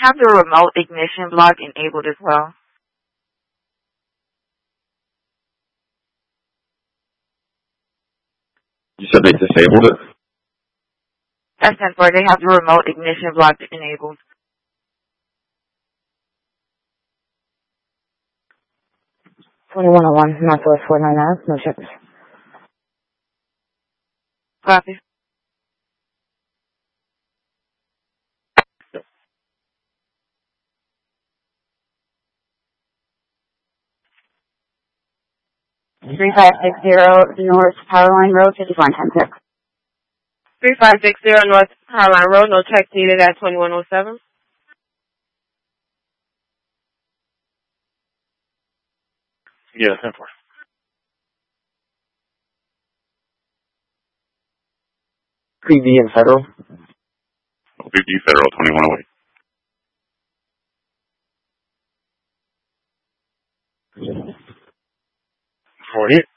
have the remote ignition block enabled as well? You said they disabled it? That's 10-4. They have the remote ignition block enabled. $2101 Northwest 499, no checkers. Copy. Yep. 3560 North Powerline Road, 5410. 3560 North Powerline Road, no check needed at 2107. Yeah, 10-4. PD and Federal? PD Federal, 2108. 48.